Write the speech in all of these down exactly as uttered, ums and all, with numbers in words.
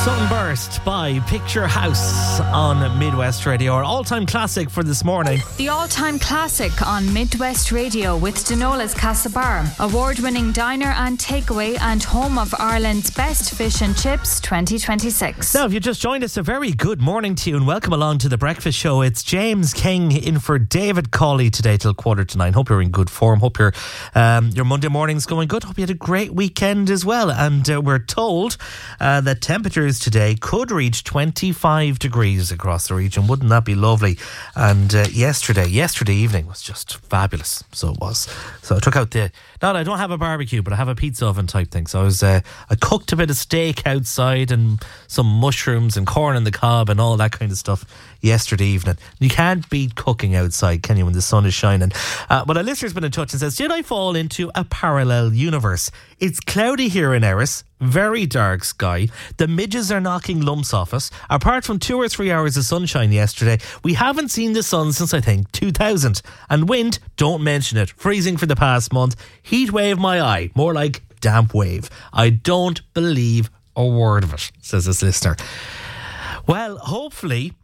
Sunburst by Picture House on Midwest Radio, our all-time classic for this morning. The all-time classic on Midwest Radio with Denola's Castlebar, award-winning diner and takeaway and home of Ireland's best fish and chips twenty twenty-six. Now, if you just joined us, a very good morning to you and welcome along to The Breakfast Show. It's James King in for David Cawley today till quarter to nine. Hope you're in good form. Hope your um, your Monday morning's going good. Hope you had a great weekend as well. And uh, we're told uh, that temperatures today could reach twenty-five degrees across the region. Wouldn't that be lovely? And uh, yesterday, yesterday evening was just fabulous. So it was. So I took out the, not I don't have a barbecue, but I have a pizza oven type thing. So I was, uh, I cooked a bit of steak outside and some mushrooms and corn on the cob and all that kind of stuff yesterday evening. You can't beat cooking outside, can you, when the sun is shining? Uh, but a listener's been in touch and says, did I fall into a parallel universe? It's cloudy here in Erris, very dark sky. The midges are knocking lumps off us. Apart from two or three hours of sunshine yesterday, we haven't seen the sun since, I think, two thousand. And wind, don't mention it. Freezing for the past month. Heat wave my eye. More like damp wave. I don't believe a word of it, says this listener. Well, hopefully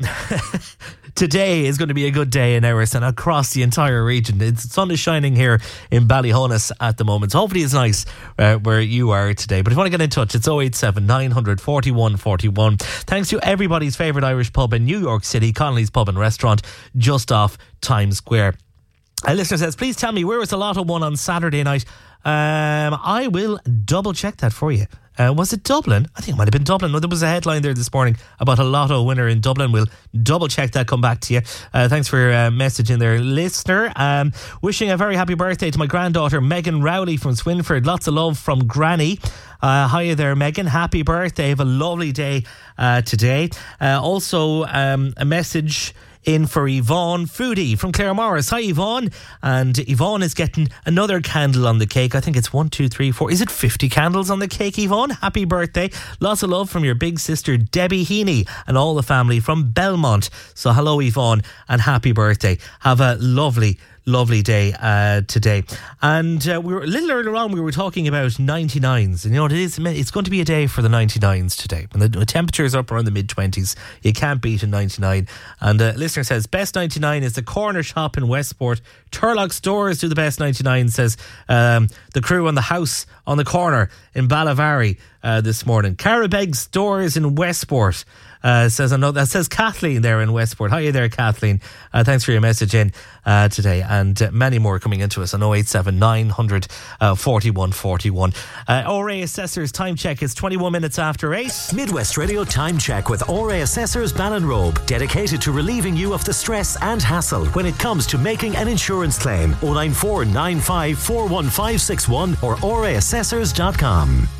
today is going to be a good day in Erris and across the entire region. The sun is shining here in Ballyhonus at the moment. So hopefully it's nice uh, where you are today. But if you want to get in touch, it's oh eight seven, nine hundred, forty-one forty-one. Thanks to everybody's favourite Irish pub in New York City, Connolly's Pub and Restaurant, just off Times Square. A listener says, please tell me, where was the Lotto won on Saturday night? Um, I will double check that for you. Uh, was it Dublin? I think it might have been Dublin. No, there was a headline there this morning about a Lotto winner in Dublin. We'll double check that, come back to you. Uh, thanks for your uh, message in there, listener. Um, wishing a very happy birthday to my granddaughter, Megan Rowley from Swinford. Lots of love from Granny. Uh, hiya there, Megan. Happy birthday. Have a lovely day uh, today. Uh, also, um, a message in for Yvonne Foodie from Clare Morris. Hi, Yvonne. And Yvonne is getting another candle on the cake. I think it's one, two, three, four. Is it fifty candles on the cake, Yvonne? Happy birthday. Lots of love from your big sister, Debbie Heaney, and all the family from Belmont. So hello, Yvonne, and happy birthday. Have a lovely Lovely day uh, today. And uh, we were a little earlier on, we were talking about ninety-nines. And you know, it is, it's going to be a day for the ninety-nines today. When the, the temperature is up around the mid twenties, you can't beat a ninety-nine. And the uh, listener says, best ninety-nine is the corner shop in Westport. Turlock Stores do the best ninety-nine, says um, the crew on the house on the corner in Ballavary uh, this morning. Carabeg Stores in Westport. Uh, says another, that says Kathleen there in Westport. Hiya there, Kathleen. Uh, thanks for your message in uh, today, and uh, many more coming into us on oh eight seven, nine hundred, forty-one forty-one. Uh, O R A Assessors time check is twenty-one minutes after eight. Midwest Radio time check with O R A Assessors Ballinrobe, dedicated to relieving you of the stress and hassle when it comes to making an insurance claim. oh nine four nine five four one five six one or O R A assessors dot com.